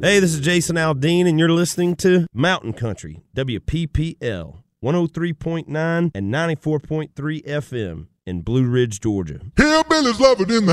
Hey, this is Jason Aldean, and you're listening to Mountain Country, WPPL, 103.9 and 94.3 FM in Blue Ridge, Georgia. Hillbillies love it in the